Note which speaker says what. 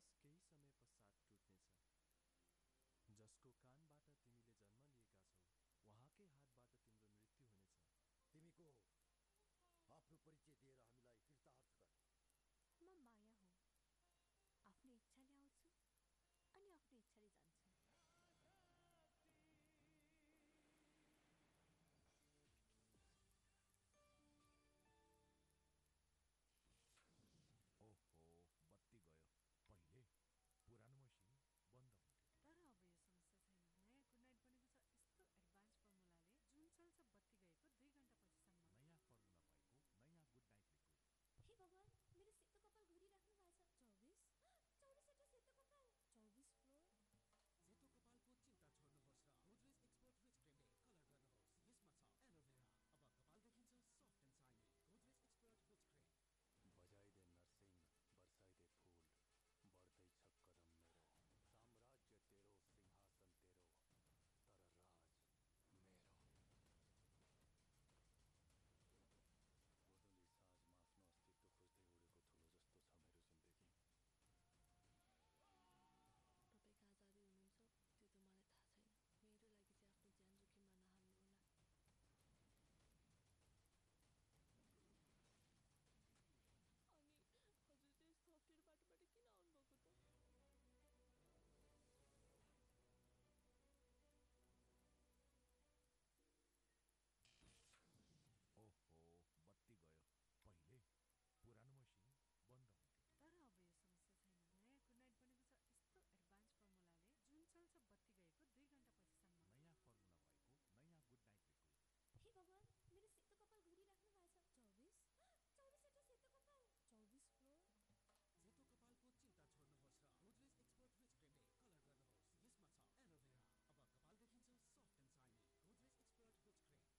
Speaker 1: विश्वास केही समय पश्चात टुट्नेछ। जसको कानबाट तिमीले जन्म लिएका छौ उहाँकै हातबाट तिम्रो मृत्यु हुनेछ।
Speaker 2: तिमी को हो? आफ्नो परिचय दिएर हामीलाई कृतार्थ गर।
Speaker 3: म माया हुँ। आफ्नो इच्छाले आउँछु अनि आफ्नो इच्छाले जान्छु।